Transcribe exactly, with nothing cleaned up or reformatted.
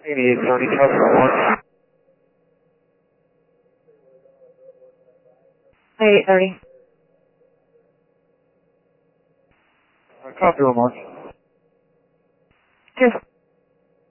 eighty-eight thirty, Tesla one. eighty-eight thirty. Uh, copy one more. Cheers.